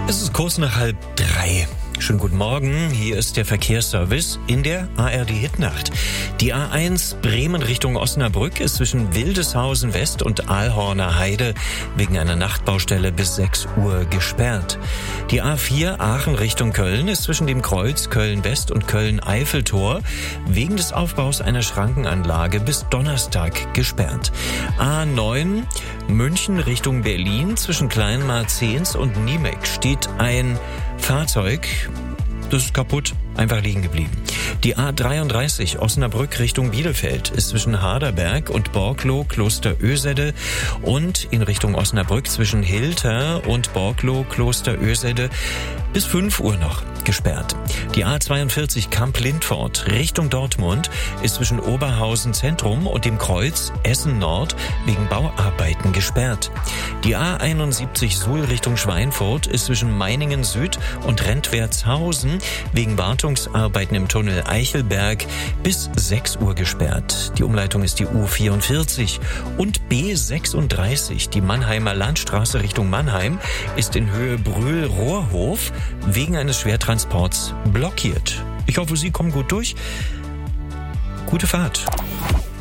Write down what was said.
Es ist kurz nach 2:30. Schönen guten Morgen, hier ist der Verkehrsservice in der ARD Hitnacht. Die A1 Bremen Richtung Osnabrück ist zwischen Wildeshausen West und Aalhorner Heide wegen einer Nachtbaustelle bis 6 Uhr gesperrt. Die A4 Aachen Richtung Köln ist zwischen dem Kreuz Köln West und Köln Eiffeltor wegen des Aufbaus einer Schrankenanlage bis Donnerstag gesperrt. A9 München Richtung Berlin zwischen Kleinmarzens und Niemek steht ein Fahrzeug, das ist kaputt, einfach liegen geblieben. Die A33 Osnabrück Richtung Bielefeld ist zwischen Harderberg und Borklow Kloster Ösede und in Richtung Osnabrück zwischen Hilter und Borklow Kloster Ösede bis 5 Uhr noch gesperrt. Die A42 Kamp-Lindfort Richtung Dortmund ist zwischen Oberhausen Zentrum und dem Kreuz Essen Nord wegen Bauarbeiten gesperrt. Die A71 Suhl Richtung Schweinfurt ist zwischen Meiningen Süd und Rentwertshausen wegen Wartungsarbeiten im Tunnel Eichelberg bis 6 Uhr gesperrt. Die Umleitung ist die U44 und B36, die Mannheimer Landstraße Richtung Mannheim, ist in Höhe Brühl-Rohrhof wegen eines Schwertransports blockiert. Ich hoffe, Sie kommen gut durch. Gute Fahrt.